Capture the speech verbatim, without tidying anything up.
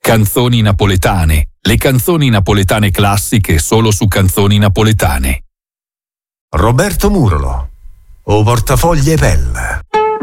Canzoni napoletane. Le canzoni napoletane classiche solo su Canzoni Napoletane. Roberto Murolo. O portafoglie pelle.